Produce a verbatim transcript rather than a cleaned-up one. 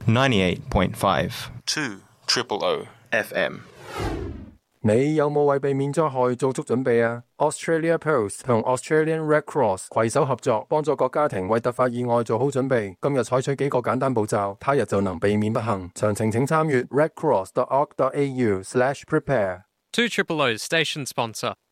ninety-eight point five two triple O F M。 你有冇為避免災害做足準備啊？ Australia Post 同 Australian Red Cross 攜手合作，幫助各家庭為突發意外做好準備。今日採取幾個簡單步驟，他日就能避免不幸。詳情請參閱 redcross dot org dot a u slash prepare。 two Triple O's station sponsor.